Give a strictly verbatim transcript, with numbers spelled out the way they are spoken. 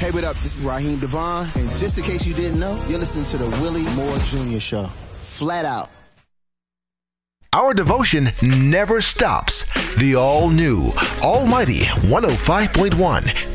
Hey, what up? This is Raheem Devon. And just in case you didn't know, you're listening to the Willie Moore Junior Show. Flat out. Our devotion never stops. The all-new, almighty one oh five point one